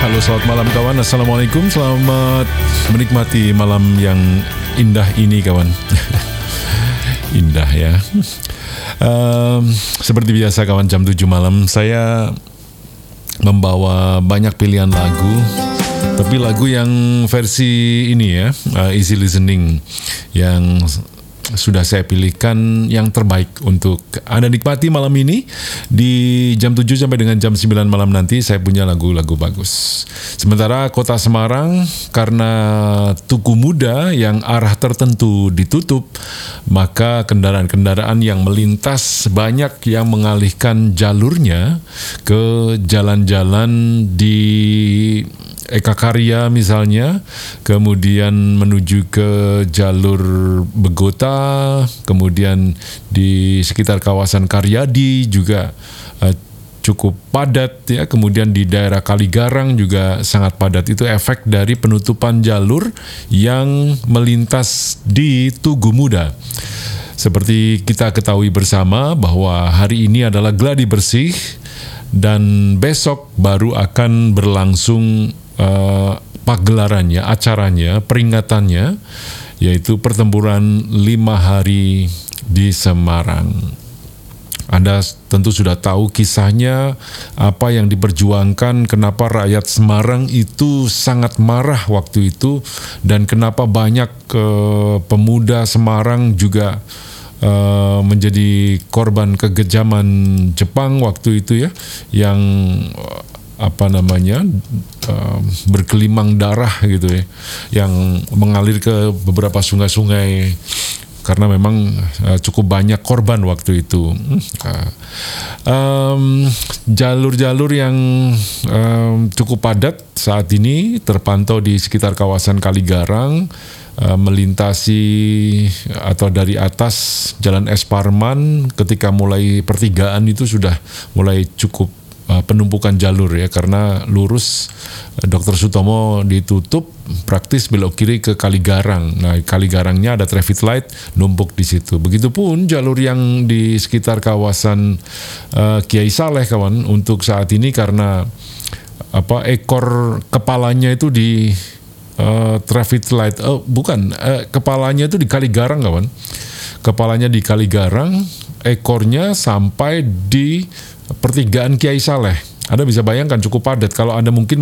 Halo, selamat malam kawan. Assalamualaikum. Selamat menikmati malam yang indah ini kawan. Indah ya. Seperti biasa kawan, jam 7 malam saya membawa banyak pilihan lagu. Tapi lagu yang versi ini ya, easy listening, yang sudah saya pilihkan yang terbaik untuk Anda nikmati malam ini. Di jam 7 sampai dengan jam 9 malam nanti saya punya lagu-lagu bagus. Sementara kota Semarang, karena Tugu Muda yang arah tertentu ditutup, maka kendaraan-kendaraan yang melintas banyak yang mengalihkan jalurnya ke jalan-jalan di Eka Karya misalnya, kemudian menuju ke jalur Begota, kemudian di sekitar kawasan Karyadi juga cukup padat ya, kemudian di daerah Kaligarang juga sangat padat. Itu efek dari penutupan jalur yang melintas di Tugu Muda. Seperti kita ketahui bersama bahwa hari ini adalah Gladi Bersih dan besok baru akan berlangsung pagelarannya, acaranya, peringatannya, yaitu pertempuran 5 hari di Semarang. Anda tentu sudah tahu kisahnya, apa yang diperjuangkan, kenapa rakyat Semarang itu sangat marah waktu itu, dan kenapa banyak pemuda Semarang juga menjadi korban kekejaman Jepang waktu itu ya, yang bergelimang darah gitu ya, yang mengalir ke beberapa sungai-sungai karena memang cukup banyak korban waktu itu. Jalur-jalur yang cukup padat saat ini terpantau di sekitar kawasan Kaligarang, melintasi atau dari atas Jalan Es Parman ketika mulai pertigaan itu sudah mulai cukup penumpukan jalur ya, karena lurus Dr. Sutomo ditutup, praktis belok kiri ke Kaligarang. Nah, Kaligarangnya ada traffic light, numpuk di situ. Begitupun jalur yang di sekitar kawasan Kiai Saleh kawan, untuk saat ini karena ekor kepalanya itu di traffic light, kepalanya itu di Kaligarang kawan. Kepalanya di Kaligarang, ekornya sampai di pertigaan Kiai Saleh. Anda bisa bayangkan cukup padat. Kalau Anda mungkin